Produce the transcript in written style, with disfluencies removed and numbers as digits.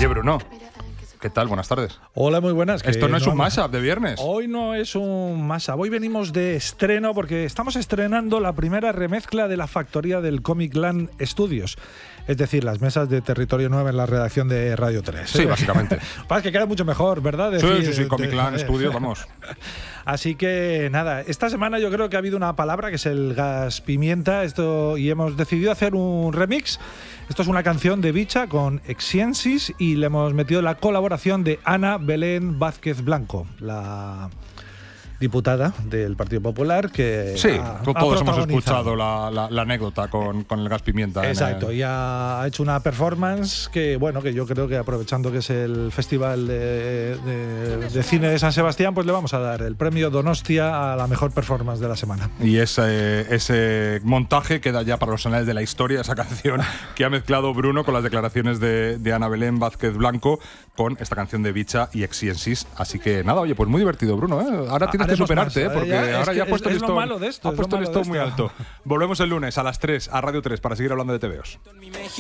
Oye, Bruno, ¿qué tal? Buenas tardes. Hola, muy buenas. Esto no es un mashup de viernes. Hoy no es un mashup. Hoy venimos de estreno porque estamos estrenando la primera remezcla de la factoría del Comic Land Studios. Es decir, las mesas de Territorio 9 en la redacción de Radio 3. Sí, básicamente. Pasa que queda mucho mejor, ¿verdad? Sí, Comic Land Studios, vamos. Así que nada, esta semana yo creo que ha habido una palabra que es el gas pimienta, y hemos decidido hacer un remix. Esto es una canción de Bicha con Exiensis y le hemos metido la colaboración de Ana Belén Vázquez Blanco, la diputada del Partido Popular que sí, todos hemos escuchado la anécdota con el gas pimienta. Exacto, y ha hecho una performance que, bueno, que yo creo que aprovechando que es el Festival de Cine de San Sebastián, pues le vamos a dar el premio Donostia a la mejor performance de la semana. Y ese montaje queda ya para los anales de la historia, esa canción que ha mezclado Bruno con las declaraciones de Ana Belén Vázquez Blanco con esta canción de Bicha y Exiensis. Así que nada, oye, pues muy divertido, Bruno, ¿eh? Ahora tienes que superarte, porque ahora ya ha puesto el listón, ha puesto el listón muy alto. Volvemos el lunes a las 3 a Radio 3 para seguir hablando de TVOs.